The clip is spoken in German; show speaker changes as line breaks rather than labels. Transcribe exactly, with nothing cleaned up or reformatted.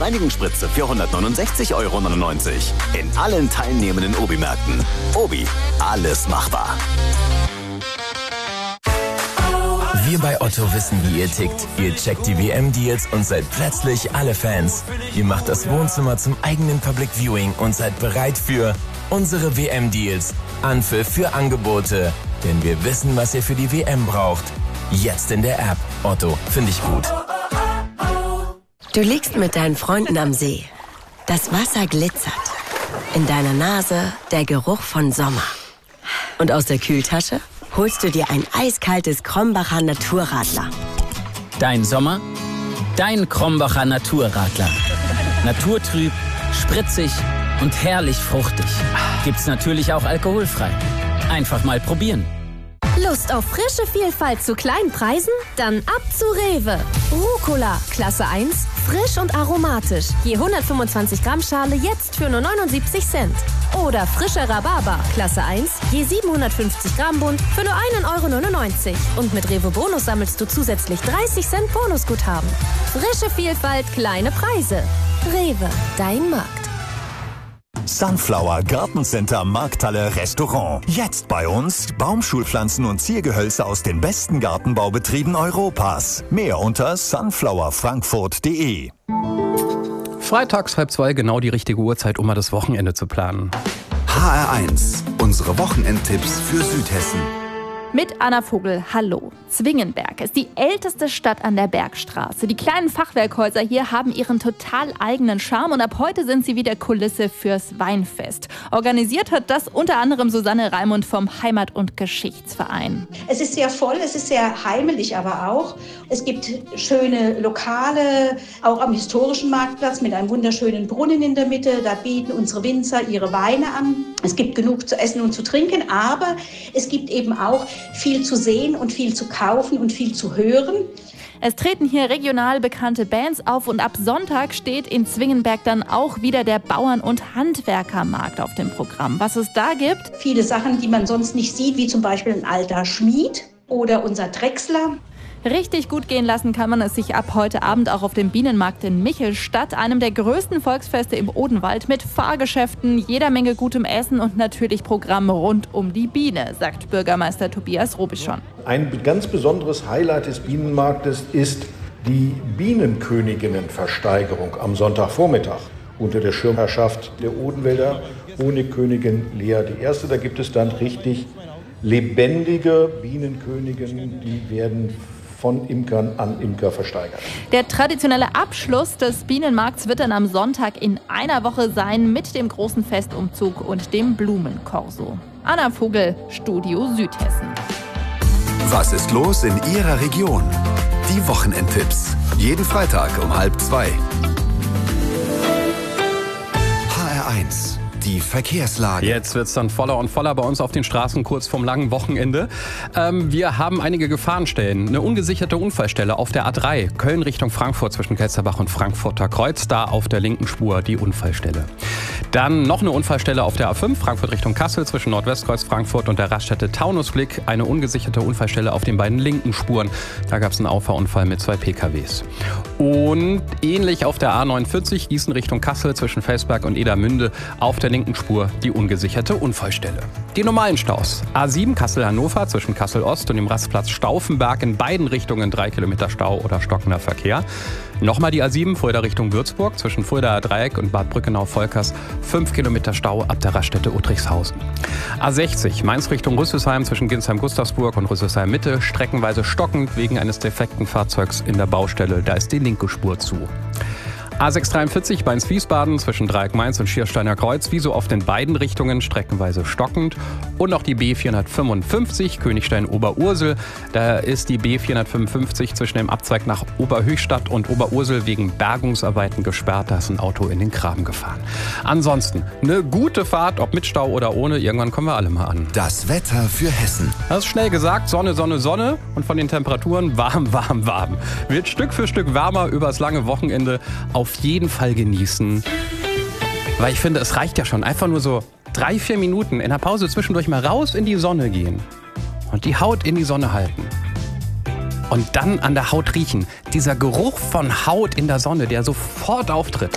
Reinigungsspritze für hundertneunundsechzig Euro neunundneunzig. In allen teilnehmenden Obi-Märkten. Obi, alles machbar.
Wir bei Otto wissen, wie ihr tickt. Ihr checkt die W M-Deals und seid plötzlich alle Fans. Ihr macht das Wohnzimmer zum eigenen Public Viewing und seid bereit für unsere W M-Deals. Anpfiff für Angebote. Denn wir wissen, was ihr für die W M braucht. Jetzt in der App. Otto, finde ich gut.
Du liegst mit deinen Freunden am See. Das Wasser glitzert. In deiner Nase der Geruch von Sommer. Und aus der Kühltasche holst du dir ein eiskaltes Krombacher Naturradler.
Dein Sommer, dein Krombacher Naturradler. Naturtrüb, spritzig und herrlich fruchtig. Gibt's natürlich auch alkoholfrei. Einfach mal probieren.
Lust auf frische Vielfalt zu kleinen Preisen? Dann ab zu Rewe. Rucola, Klasse eins, frisch und aromatisch. Je hundertfünfundzwanzig Gramm Schale jetzt für nur neunundsiebzig Cent. Oder frischer Rhabarber, Klasse eins, je siebenhundertfünfzig Gramm Bund für nur einen Euro neunundneunzig. Und mit Rewe Bonus sammelst du zusätzlich dreißig Cent Bonusguthaben. Frische Vielfalt, kleine Preise. Rewe, dein Markt.
Sunflower Gartencenter Markthalle Restaurant. Jetzt bei uns Baumschulpflanzen und Ziergehölze aus den besten Gartenbaubetrieben Europas. Mehr unter sunflower frankfurt punkt de.
Freitags halb zwei, genau die richtige Uhrzeit, um mal das Wochenende zu planen.
H R eins, unsere Wochenendtipps für Südhessen.
Mit Anna Vogel, hallo. Zwingenberg ist die älteste Stadt an der Bergstraße. Die kleinen Fachwerkhäuser hier haben ihren total eigenen Charme und ab heute sind sie wieder Kulisse fürs Weinfest. Organisiert hat das unter anderem Susanne Raimund vom Heimat- und Geschichtsverein.
Es ist sehr voll, es ist sehr heimelig aber auch. Es gibt schöne Lokale, auch am historischen Marktplatz mit einem wunderschönen Brunnen in der Mitte. Da bieten unsere Winzer ihre Weine an. Es gibt genug zu essen und zu trinken, aber es gibt eben auch viel zu sehen und viel zu kaufen und viel zu hören.
Es treten hier regional bekannte Bands auf und ab Sonntag steht in Zwingenberg dann auch wieder der Bauern- und Handwerkermarkt auf dem Programm. Was es da gibt?
Viele Sachen, die man sonst nicht sieht, wie zum Beispiel ein alter Schmied oder unser Drechsler.
Richtig gut gehen lassen kann man es sich ab heute Abend auch auf dem Bienenmarkt in Michelstadt, einem der größten Volksfeste im Odenwald, mit Fahrgeschäften, jeder Menge gutem Essen und natürlich Programm rund um die Biene, sagt Bürgermeister Tobias Robischon.
Ein ganz besonderes Highlight des Bienenmarktes ist die Bienenköniginnenversteigerung am Sonntagvormittag unter der Schirmherrschaft der Odenwälder Honigkönigin Lea die Erste. Da gibt es dann richtig lebendige Bienenköniginnen, die werden von Imkern an Imker versteigert.
Der traditionelle Abschluss des Bienenmarkts wird dann am Sonntag in einer Woche sein mit dem großen Festumzug und dem Blumenkorso. Anna Vogel, Studio Südhessen.
Was ist los in Ihrer Region? Die Wochenendtipps. Jeden Freitag um halb zwei. H R eins. Die Verkehrslage.
Jetzt wird es dann voller und voller bei uns auf den Straßen kurz vorm langen Wochenende. Ähm, wir haben einige Gefahrenstellen. Eine ungesicherte Unfallstelle auf der A drei, Köln Richtung Frankfurt zwischen Ketzerbach und Frankfurter Kreuz. Da auf der linken Spur die Unfallstelle. Dann noch eine Unfallstelle auf der A fünf, Frankfurt Richtung Kassel zwischen Nordwestkreuz Frankfurt und der Raststätte Taunusblick. Eine ungesicherte Unfallstelle auf den beiden linken Spuren. Da gab es einen Auffahrunfall mit zwei P K Ws. Und ähnlich auf der A neunundvierzig, Gießen Richtung Kassel zwischen Felsberg und Edermünde auf der linken Spur die ungesicherte Unfallstelle. Die normalen Staus. A sieben Kassel-Hannover zwischen Kassel-Ost und dem Rastplatz Stauffenberg in beiden Richtungen drei Kilometer Stau oder stockender Verkehr. Nochmal die A sieben Fulda Richtung Würzburg zwischen Fuldaer Dreieck und Bad Brückenau-Volkers fünf Kilometer Stau ab der Raststätte Uttrichshausen. A sechzig Mainz Richtung Rüsselsheim zwischen Ginsheim-Gustavsburg und Rüsselsheim-Mitte streckenweise stockend wegen eines defekten Fahrzeugs in der Baustelle. Da ist die linke Spur zu. A sechshundertdreiundvierzig Mainz-Wiesbaden zwischen Dreieck-Mainz und Schiersteiner Kreuz, wie so oft in beiden Richtungen, streckenweise stockend. Und noch die B vierhundertfünfundfünfzig Königstein-Oberursel. Da ist die B vierhundertfünfundfünfzig zwischen dem Abzweig nach Oberhöchstadt und Oberursel wegen Bergungsarbeiten gesperrt. Da ist ein Auto in den Graben gefahren. Ansonsten eine gute Fahrt, ob mit Stau oder ohne. Irgendwann kommen wir alle mal an.
Das Wetter für Hessen.
Das ist schnell gesagt. Sonne, Sonne, Sonne. Und von den Temperaturen warm, warm, warm. Wird Stück für Stück wärmer übers lange Wochenende. Auf jeden Fall genießen. Weil ich finde, es reicht ja schon. Einfach nur so drei, vier Minuten in der Pause zwischendurch mal raus in die Sonne gehen. Und die Haut in die Sonne halten. Und dann an der Haut riechen. Dieser Geruch von Haut in der Sonne, der sofort auftritt.